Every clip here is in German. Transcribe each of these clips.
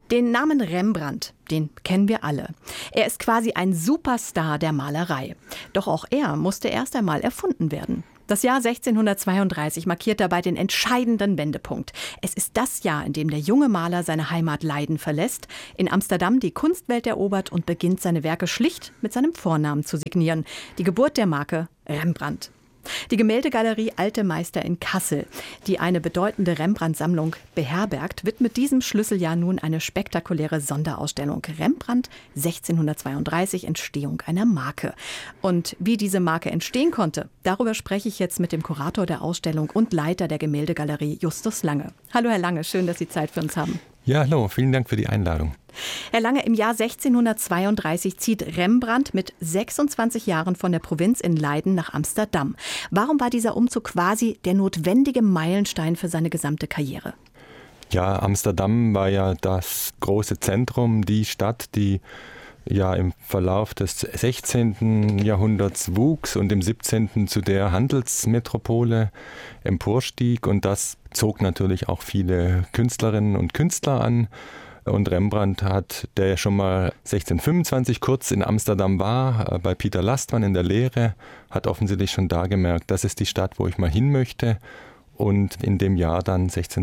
Den Namen Rembrandt, den kennen wir alle. Er ist quasi ein Superstar der Malerei. Doch auch er musste erst einmal erfunden werden. Das Jahr 1632 markiert dabei den entscheidenden Wendepunkt. Es ist das Jahr, in dem der junge Maler seine Heimat Leiden verlässt, in Amsterdam die Kunstwelt erobert und beginnt, seine Werke schlicht mit seinem Vornamen zu signieren. Die Geburt der Marke Rembrandt. Die Gemäldegalerie Alte Meister in Kassel, die eine bedeutende Rembrandt-Sammlung beherbergt, widmet diesem Schlüsseljahr nun eine spektakuläre Sonderausstellung. Rembrandt 1632, Entstehung einer Marke. Und wie diese Marke entstehen konnte, darüber spreche ich jetzt mit dem Kurator der Ausstellung und Leiter der Gemäldegalerie, Justus Lange. Hallo Herr Lange, schön, dass Sie Zeit für uns haben. Ja, hallo, vielen Dank für die Einladung. Herr Lange, im Jahr 1632 zieht Rembrandt mit 26 Jahren von der Provinz in Leiden nach Amsterdam. Warum war dieser Umzug quasi der notwendige Meilenstein für seine gesamte Karriere? Ja, Amsterdam war ja das große Zentrum, die Stadt, die ja im Verlauf des 16. Jahrhunderts wuchs und im 17. zu der Handelsmetropole emporstieg. Und das zog natürlich auch viele Künstlerinnen und Künstler an. Und Rembrandt der schon mal 1625 kurz in Amsterdam war, bei Pieter Lastman in der Lehre, hat offensichtlich schon da gemerkt, das ist die Stadt, wo ich mal hin möchte. Und in dem Jahr dann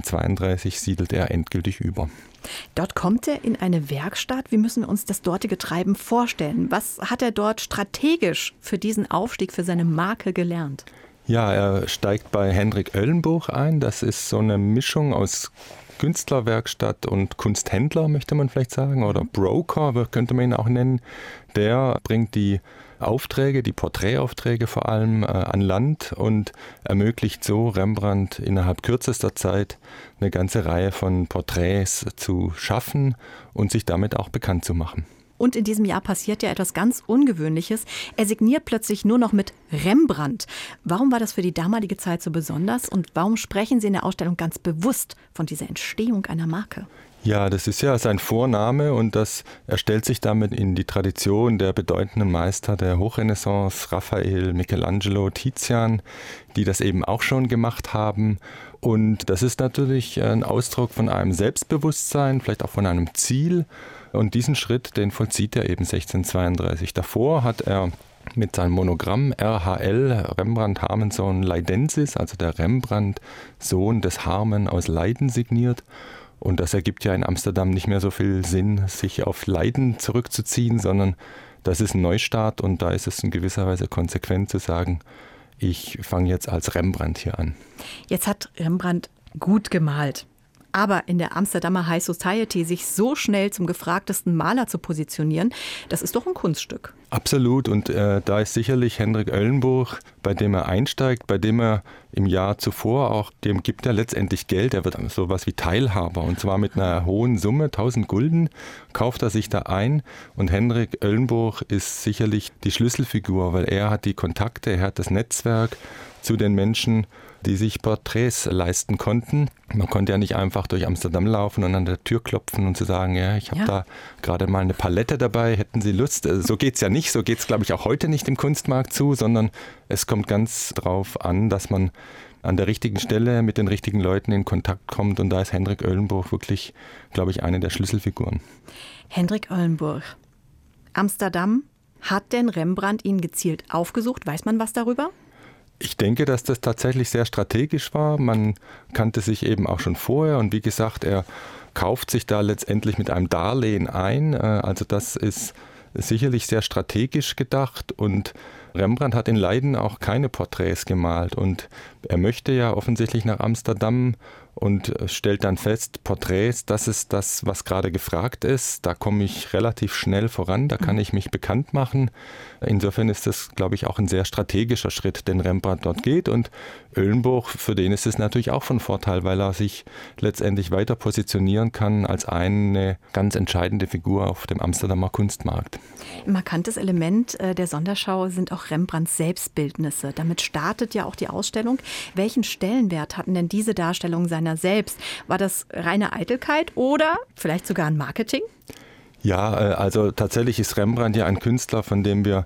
1632 siedelt er endgültig über. Dort kommt er in eine Werkstatt. Wie müssen wir uns das dortige Treiben vorstellen? Was hat er dort strategisch für diesen Aufstieg, für seine Marke gelernt? Ja, er steigt bei Hendrik Eulenburg ein. Das ist so eine Mischung aus Künstlerwerkstatt und Kunsthändler, möchte man vielleicht sagen, oder Broker, könnte man ihn auch nennen. Der bringt die Aufträge, die Porträtaufträge vor allem an Land und ermöglicht so Rembrandt innerhalb kürzester Zeit eine ganze Reihe von Porträts zu schaffen und sich damit auch bekannt zu machen. Und in diesem Jahr passiert ja etwas ganz Ungewöhnliches. Er signiert plötzlich nur noch mit Rembrandt. Warum war das für die damalige Zeit so besonders und warum sprechen Sie in der Ausstellung ganz bewusst von dieser Entstehung einer Marke? Ja, das ist ja sein Vorname und er stellt sich damit in die Tradition der bedeutenden Meister der Hochrenaissance, Raphael, Michelangelo, Tizian, die das eben auch schon gemacht haben. Und das ist natürlich ein Ausdruck von einem Selbstbewusstsein, vielleicht auch von einem Ziel. Und diesen Schritt, den vollzieht er eben 1632. Davor hat er mit seinem Monogramm RHL, Rembrandt Harmensohn Leidensis, also der Rembrandt, Sohn des Harmen aus Leiden, signiert. Und das ergibt ja in Amsterdam nicht mehr so viel Sinn, sich auf Leiden zurückzuziehen, sondern das ist ein Neustart und da ist es in gewisser Weise konsequent zu sagen, ich fange jetzt als Rembrandt hier an. Jetzt hat Rembrandt gut gemalt. Aber in der Amsterdamer High Society sich so schnell zum gefragtesten Maler zu positionieren, das ist doch ein Kunststück. Absolut. Und da ist sicherlich Hendrik Eulenburg, bei dem er einsteigt, bei dem er im Jahr zuvor auch, dem gibt er letztendlich Geld. Er wird sowas wie Teilhaber und zwar mit einer hohen Summe, 1000 Gulden, kauft er sich da ein. Und Hendrik Eulenburg ist sicherlich die Schlüsselfigur, weil er hat die Kontakte, er hat das Netzwerk zu den Menschen, die sich Porträts leisten konnten. Man konnte ja nicht einfach durch Amsterdam laufen und an der Tür klopfen und zu sagen, ja, ich habe da gerade mal eine Palette dabei, hätten Sie Lust? So geht es ja nicht, so geht es, glaube ich, auch heute nicht im Kunstmarkt zu, sondern es kommt ganz drauf an, dass man an der richtigen Stelle mit den richtigen Leuten in Kontakt kommt und da ist Hendrik Eulenburg wirklich, glaube ich, eine der Schlüsselfiguren. Hendrik Eulenburg, Amsterdam, hat denn Rembrandt ihn gezielt aufgesucht? Weiß man was darüber? Ich denke, dass das tatsächlich sehr strategisch war. Man kannte sich eben auch schon vorher und wie gesagt, er kauft sich da letztendlich mit einem Darlehen ein. Also das ist sicherlich sehr strategisch gedacht und Rembrandt hat in Leiden auch keine Porträts gemalt und er möchte ja offensichtlich nach Amsterdam und stellt dann fest, Porträts, das ist das, was gerade gefragt ist. Da komme ich relativ schnell voran, da kann ich mich bekannt machen. Insofern ist das, glaube ich, auch ein sehr strategischer Schritt, den Rembrandt dort geht. Und Eulenburg, für den ist es natürlich auch von Vorteil, weil er sich letztendlich weiter positionieren kann als eine ganz entscheidende Figur auf dem Amsterdamer Kunstmarkt. Ein markantes Element der Sonderschau sind auch Rembrandts Selbstbildnisse. Damit startet ja auch die Ausstellung. Welchen Stellenwert hatten denn diese Darstellungen seiner selbst? War das reine Eitelkeit oder vielleicht sogar ein Marketing? Ja, also tatsächlich ist Rembrandt ja ein Künstler, von dem wir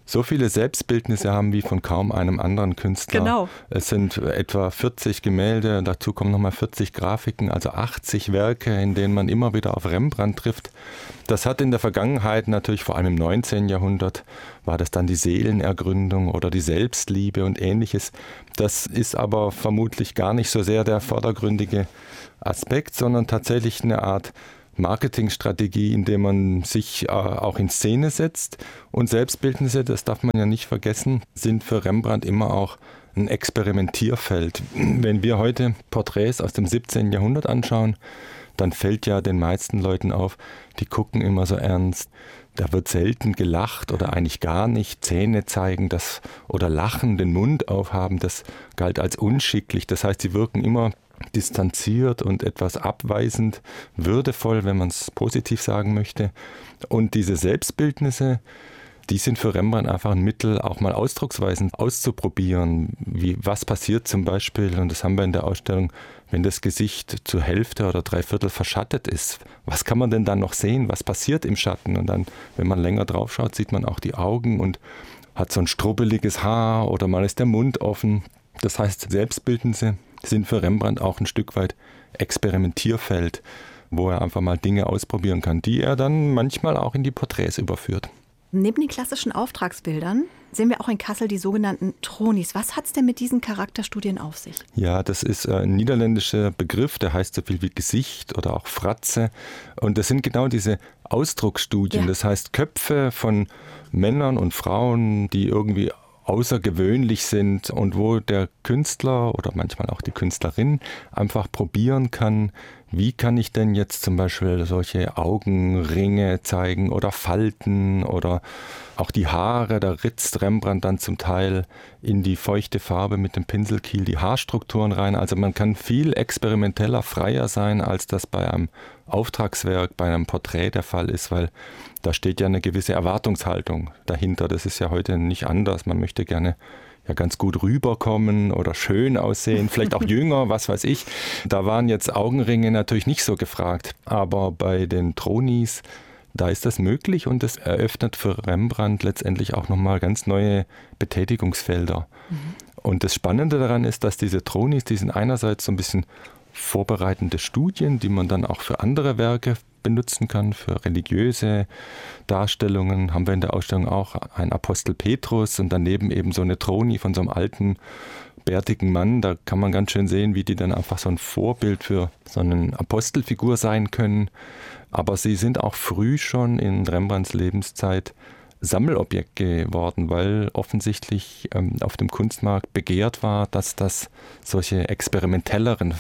so viele Selbstbildnisse haben wie von kaum einem anderen Künstler. Genau. Es sind etwa 40 Gemälde, dazu kommen nochmal 40 Grafiken, also 80 Werke, in denen man immer wieder auf Rembrandt trifft. Das hat in der Vergangenheit natürlich, vor allem im 19. Jahrhundert, war das dann die Seelenergründung oder die Selbstliebe und Ähnliches. Das ist aber vermutlich gar nicht so sehr der vordergründige Aspekt, sondern tatsächlich eine Art Marketingstrategie, in der man sich auch in Szene setzt. Und Selbstbildnisse, das darf man ja nicht vergessen, sind für Rembrandt immer auch ein Experimentierfeld. Wenn wir heute Porträts aus dem 17. Jahrhundert anschauen, dann fällt ja den meisten Leuten auf, die gucken immer so ernst. Da wird selten gelacht oder eigentlich gar nicht. Zähne zeigen das oder lachen, den Mund aufhaben, das galt als unschicklich. Das heißt, sie wirken immer distanziert und etwas abweisend, würdevoll, wenn man es positiv sagen möchte. Und diese Selbstbildnisse, die sind für Rembrandt einfach ein Mittel, auch mal Ausdrucksweisen auszuprobieren. Was passiert zum Beispiel, und das haben wir in der Ausstellung, wenn das Gesicht zur Hälfte oder 3/4 verschattet ist. Was kann man denn dann noch sehen? Was passiert im Schatten? Und dann, wenn man länger drauf schaut, sieht man auch die Augen und hat so ein strubbeliges Haar oder mal ist der Mund offen. Das heißt, Selbstbildnisse sind für Rembrandt auch ein Stück weit Experimentierfeld, wo er einfach mal Dinge ausprobieren kann, die er dann manchmal auch in die Porträts überführt. Neben den klassischen Auftragsbildern sehen wir auch in Kassel die sogenannten Tronies. Was hat es denn mit diesen Charakterstudien auf sich? Ja, das ist ein niederländischer Begriff, der heißt so viel wie Gesicht oder auch Fratze. Und das sind genau diese Ausdrucksstudien. Ja. Das heißt Köpfe von Männern und Frauen, die irgendwie außergewöhnlich sind und wo der Künstler oder manchmal auch die Künstlerin einfach probieren kann, wie kann ich denn jetzt zum Beispiel solche Augenringe zeigen oder Falten oder auch die Haare, da ritzt Rembrandt dann zum Teil in die feuchte Farbe mit dem Pinselkiel die Haarstrukturen rein. Also man kann viel experimenteller, freier sein, als das bei einem Auftragswerk, bei einem Porträt der Fall ist, weil da steht ja eine gewisse Erwartungshaltung dahinter. Das ist ja heute nicht anders. Man möchte gerne ja ganz gut rüberkommen oder schön aussehen, vielleicht auch jünger, was weiß ich. Da waren jetzt Augenringe natürlich nicht so gefragt. Aber bei den Tronies, da ist das möglich und es eröffnet für Rembrandt letztendlich auch nochmal ganz neue Betätigungsfelder. Mhm. Und das Spannende daran ist, dass diese Tronies, die sind einerseits so ein bisschen vorbereitende Studien, die man dann auch für andere Werke benutzen kann, für religiöse Darstellungen. Haben wir in der Ausstellung auch einen Apostel Petrus und daneben eben so eine Troni von so einem alten, bärtigen Mann. Da kann man ganz schön sehen, wie die dann einfach so ein Vorbild für so eine Apostelfigur sein können. Aber sie sind auch früh schon in Rembrandts Lebenszeit Sammelobjekt geworden, weil offensichtlich auf dem Kunstmarkt begehrt war, dass das solche experimentelleren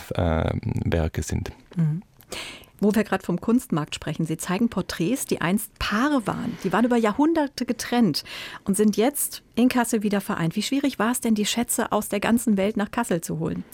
Werke sind. Mhm. Wo wir gerade vom Kunstmarkt sprechen, Sie zeigen Porträts, die einst Paare waren. Die waren über Jahrhunderte getrennt und sind jetzt in Kassel wieder vereint. Wie schwierig war es denn, die Schätze aus der ganzen Welt nach Kassel zu holen?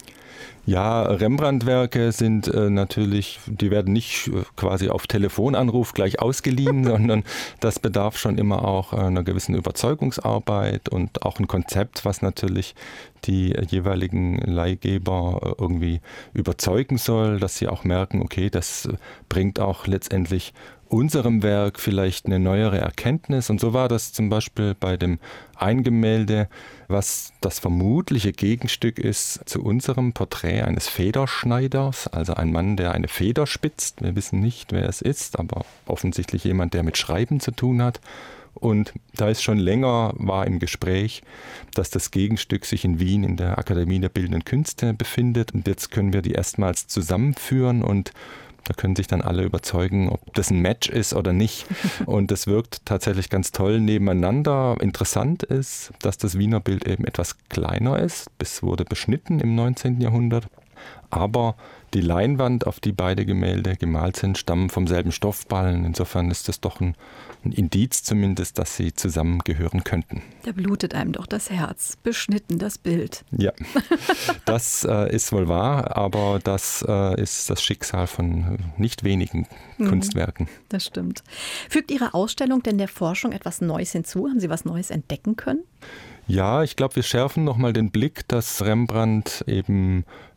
Ja, Rembrandt-Werke sind natürlich, die werden nicht quasi auf Telefonanruf gleich ausgeliehen, sondern das bedarf schon immer auch einer gewissen Überzeugungsarbeit und auch ein Konzept, was natürlich die jeweiligen Leihgeber irgendwie überzeugen soll, dass sie auch merken, okay, das bringt auch letztendlich unserem Werk vielleicht eine neuere Erkenntnis. Und so war das zum Beispiel bei dem Eingemälde, was das vermutliche Gegenstück ist zu unserem Porträt eines Federschneiders, also ein Mann, der eine Feder spitzt. Wir wissen nicht, wer es ist, aber offensichtlich jemand, der mit Schreiben zu tun hat. Und da es schon länger war im Gespräch, dass das Gegenstück sich in Wien in der Akademie der Bildenden Künste befindet. Und jetzt können wir die erstmals zusammenführen und da können sich dann alle überzeugen, ob das ein Match ist oder nicht. Und das wirkt tatsächlich ganz toll nebeneinander. Interessant ist, dass das Wiener Bild eben etwas kleiner ist. Es wurde beschnitten im 19. Jahrhundert. Aber die Leinwand, auf die beide Gemälde gemalt sind, stammen vom selben Stoffballen. Insofern ist das doch ein Indiz zumindest, dass sie zusammengehören könnten. Da blutet einem doch das Herz. Beschnitten, das Bild. Ja, das ist wohl wahr, aber das ist das Schicksal von nicht wenigen Kunstwerken. Das stimmt. Fügt Ihre Ausstellung denn der Forschung etwas Neues hinzu? Haben Sie was Neues entdecken können? Ja, ich glaube, wir schärfen nochmal den Blick, dass Rembrandt eben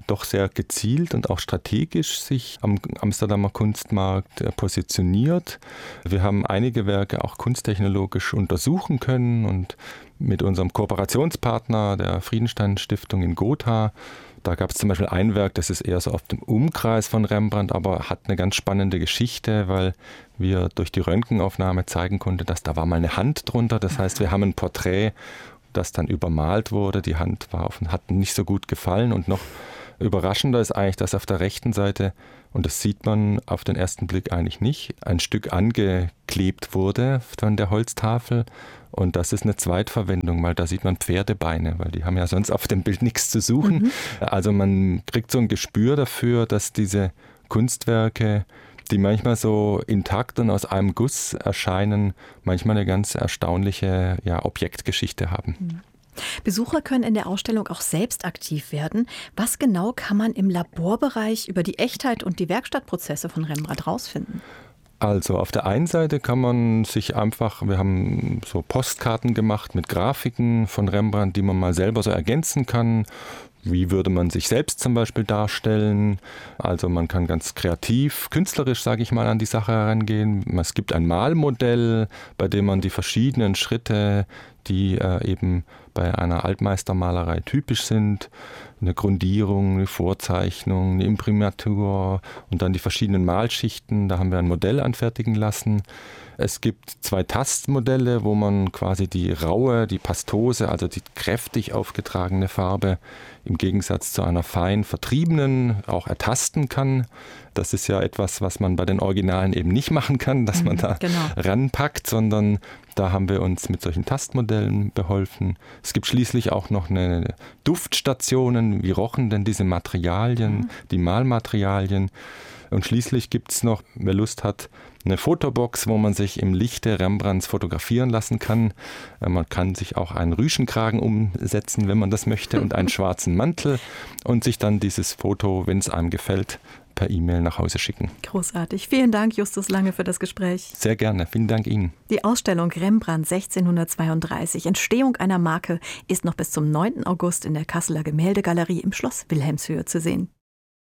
doch sehr gezielt und auch strategisch sich am Amsterdamer Kunstmarkt positioniert. Wir haben einige Werke auch kunsttechnologisch untersuchen können und mit unserem Kooperationspartner der Friedenstein Stiftung in Gotha. Da gab es zum Beispiel ein Werk, das ist eher so auf dem Umkreis von Rembrandt, aber hat eine ganz spannende Geschichte, weil wir durch die Röntgenaufnahme zeigen konnten, dass da war mal eine Hand drunter. Das heißt, wir haben ein Porträt, das dann übermalt wurde. Die Hand hat nicht so gut gefallen. Und noch überraschender ist eigentlich, dass auf der rechten Seite, und das sieht man auf den ersten Blick eigentlich nicht, ein Stück angeklebt wurde von der Holztafel. Und das ist eine Zweitverwendung, weil da sieht man Pferdebeine, weil die haben ja sonst auf dem Bild nichts zu suchen. Also man kriegt so ein Gespür dafür, dass diese Kunstwerke, die manchmal so intakt und aus einem Guss erscheinen, manchmal eine ganz erstaunliche Objektgeschichte haben. Besucher können in der Ausstellung auch selbst aktiv werden. Was genau kann man im Laborbereich über die Echtheit und die Werkstattprozesse von Rembrandt rausfinden? Also auf der einen Seite kann man sich einfach, wir haben so Postkarten gemacht mit Grafiken von Rembrandt, die man mal selber so ergänzen kann. Wie würde man sich selbst zum Beispiel darstellen? Also man kann ganz kreativ, künstlerisch, sage ich mal, an die Sache herangehen. Es gibt ein Malmodell, bei dem man die verschiedenen Schritte, die eben bei einer Altmeistermalerei typisch sind, eine Grundierung, eine Vorzeichnung, eine Imprimatur und dann die verschiedenen Malschichten, da haben wir ein Modell anfertigen lassen. Es gibt 2 Tastmodelle, wo man quasi die raue, die Pastose, also die kräftig aufgetragene Farbe im Gegensatz zu einer fein vertriebenen auch ertasten kann. Das ist ja etwas, was man bei den Originalen eben nicht machen kann, dass man da ranpackt, sondern da haben wir uns mit solchen Tastmodellen beholfen. Es gibt schließlich auch noch eine Duftstationen. Wie rochen denn diese Materialien, die Malmaterialien? Und schließlich gibt es noch, wer Lust hat, eine Fotobox, wo man sich im Lichte Rembrandts fotografieren lassen kann. Man kann sich auch einen Rüschenkragen umsetzen, wenn man das möchte, und einen schwarzen Mantel und sich dann dieses Foto, wenn es einem gefällt, per E-Mail nach Hause schicken. Großartig. Vielen Dank, Justus Lange, für das Gespräch. Sehr gerne. Vielen Dank Ihnen. Die Ausstellung Rembrandt 1632, Entstehung einer Marke, ist noch bis zum 9. August in der Kasseler Gemäldegalerie im Schloss Wilhelmshöhe zu sehen.